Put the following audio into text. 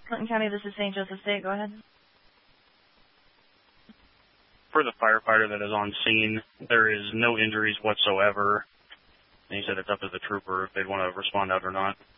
Clinton County, this is St. Joseph State. Go ahead. For the firefighter that is on scene, there is no injuries whatsoever. And he said it's up to the trooper if they'd want to respond out or not.